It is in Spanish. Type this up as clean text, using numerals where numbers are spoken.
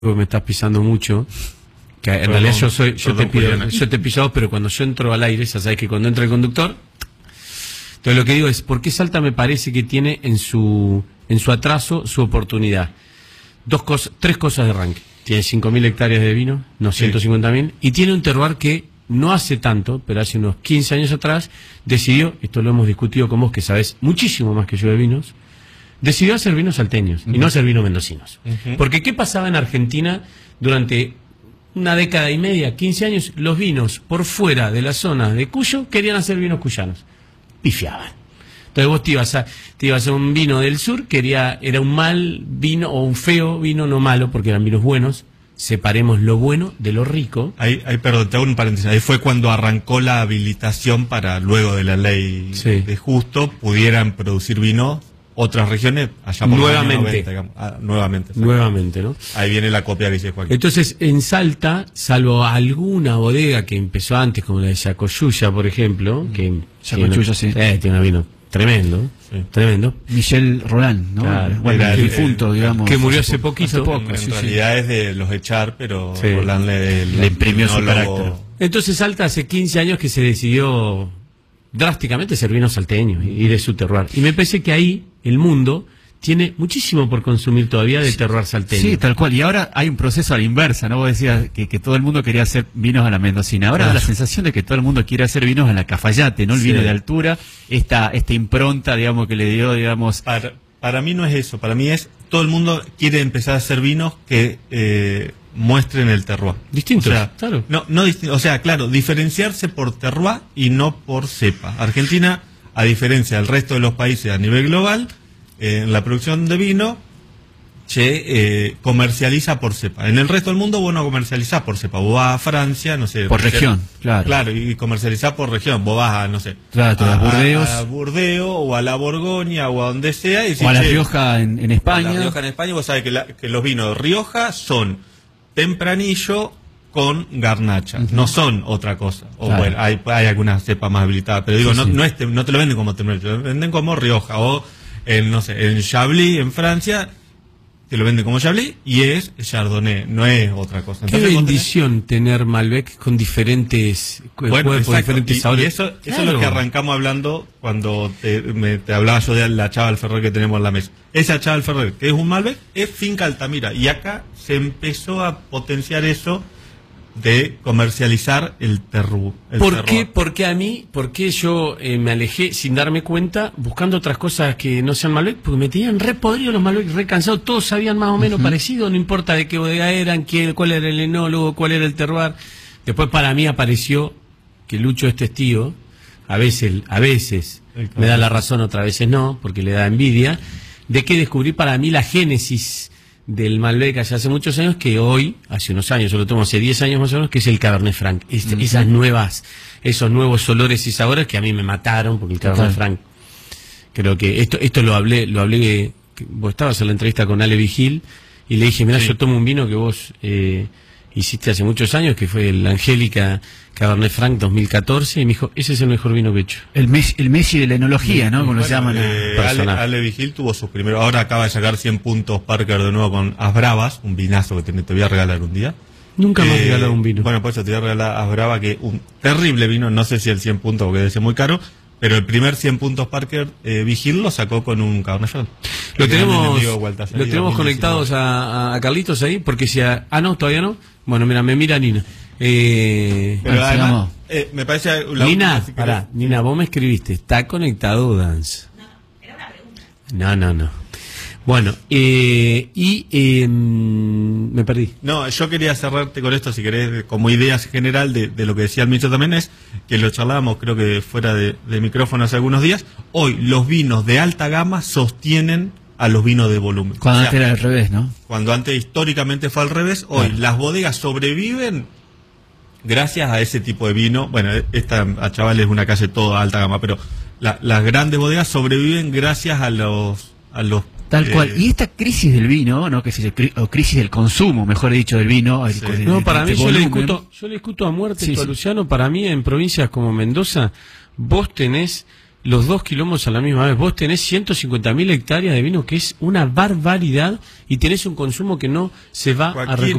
me estás pisando mucho, que en realidad yo te piso a vos, pero cuando yo entro al aire, ya sabes que cuando entra el conductor, entonces lo que digo es, ¿por qué Salta me parece que tiene en su atraso su oportunidad? Tres cosas de arranque. Tiene 5.000 hectáreas de vino, no 150.000, y tiene un terroir que no hace tanto, pero hace unos 15 años atrás, decidió, esto lo hemos discutido con vos, que sabés muchísimo más que yo de vinos, decidió hacer vinos salteños y no hacer vinos mendocinos. Porque ¿qué pasaba en Argentina durante una década y media, 15 años? Los vinos por fuera de la zona de Cuyo querían hacer vinos cuyanos. Pifiaban. Entonces vos te ibas a hacer un vino del sur, era un mal vino o un feo vino, no malo, porque eran vinos buenos. Separemos lo bueno de lo rico. Perdón, te hago un paréntesis. Ahí fue cuando arrancó la habilitación para, luego de la ley de Justo, pudieran producir vino otras regiones allá por nuevamente. los años 90, nuevamente, ¿no? Ahí viene la copia que dice Joaquín. Entonces, en Salta, salvo alguna bodega que empezó antes, como la de Yacoyuya, por ejemplo, que Yacoyuya, tiene un vino tremendo, tremendo. Michel Roland, ¿no? Claro, bueno, el difunto, digamos. Que murió hace poquito. En realidad es de los Echar, pero Roland le imprimió su carácter. Entonces Salta hace 15 años que se decidió drásticamente ser vino salteño y de su terroir. Y me parece que ahí el mundo tiene muchísimo por consumir todavía del terroir salteño. Sí, tal cual. Y ahora hay un proceso a la inversa, ¿no? Vos decías que todo el mundo quería hacer vinos a la mendocina. Ahora da la sensación de que todo el mundo quiere hacer vinos a la Cafayate, ¿no? El vino de altura, esta impronta, digamos, que le dio, digamos... Para mí no es eso. Para mí es, todo el mundo quiere empezar a hacer vinos que muestren el terroir. Distinto, o sea, claro. O sea, claro, diferenciarse por terroir y no por cepa. Argentina, a diferencia del resto de los países a nivel global, en la producción de vino se comercializa por cepa. En el resto del mundo vos no comercializás por cepa. Vos vas a Francia, no sé... Por región, claro. Claro, y comercializás por región. Vos vas a, no sé... Claro, a Burdeos o a la Borgoña o a donde sea. Y o a La Rioja en España. A La Rioja en España, vos sabés que los vinos de Rioja son tempranillo con garnacha. No son otra cosa. O bueno, hay algunas cepas más habilitadas, pero digo, no te lo venden como tempranillo, te lo venden como Rioja. O no sé, en Chablis, en Francia, te lo venden como Chablis y es Chardonnay, no es otra cosa. Qué bendición tener Malbec con diferentes cuerpos, diferentes sabores. Y eso es lo que arrancamos hablando cuando te hablaba yo de la Chava Ferrer que tenemos en la mesa. Esa Chava Ferrer, que es un Malbec, es Finca Altamira. Y acá se empezó a potenciar eso de comercializar el terroir. ¿Por qué yo me alejé sin darme cuenta, buscando otras cosas que no sean Malbec? Porque me tenían re podrido los Malbec, re cansados, todos sabían más o menos parecido, no importa de qué bodega eran, cuál era el enólogo, cuál era el terroir. Después para mí apareció, que Lucho es testigo, a veces me da la razón, otras veces no, porque le da envidia, de que descubrí para mí la génesis del Malbec allá hace muchos años, que hoy, hace unos años, yo lo tomo hace 10 años más o menos, que es el Cabernet Franc. Esos nuevos olores y sabores que a mí me mataron, porque el Cabernet Franc, creo que esto lo hablé, que vos estabas en la entrevista con Ale Vigil, y le dije, mirá, yo tomo un vino que vos hiciste hace muchos años, que fue el Angélica Cabernet Franc 2014, y me dijo, ese es el mejor vino que he hecho. El Messi de la enología, ¿no? Como lo llaman. Ale Vigil tuvo sus primeros, ahora acaba de sacar 100 puntos Parker de nuevo con As Bravas, un vinazo que te voy a regalar un día. Nunca me has regalado un vino. Bueno, pues yo te voy a regalar As Brava, que un terrible vino, no sé si el 100 puntos porque debe ser muy caro, pero el primer 100 puntos Parker Vigil lo sacó con un Cabernet Franc. Lo tenemos conectados a Carlitos ahí, porque si no, todavía no. Bueno, me mira Nina. Pero además, me parece... Nina, vos me escribiste, ¿está conectado Dance? No, era una pregunta. No. Bueno, me perdí. No, yo quería cerrarte con esto, si querés, como idea general de lo que decía el Micho también, es que lo charlábamos, creo que fuera de micrófono hace algunos días. Hoy los vinos de alta gama sostienen a los vinos de volumen. Cuando antes era al revés, ¿no? Cuando antes históricamente fue al revés, hoy las bodegas sobreviven gracias a ese tipo de vino. Bueno, a Chaval es una calle toda alta gama, pero las grandes bodegas sobreviven gracias a los tal cual. Y esta crisis del vino, ¿no? O crisis del consumo, mejor dicho, del vino. Para mí, yo le discuto a muerte a Luciano. Para mí, en provincias como Mendoza, vos tenés los 2 quilombos a la misma vez. Vos tenés 150.000 hectáreas de vino, que es una barbaridad, y tenés un consumo que no se va a recuperar.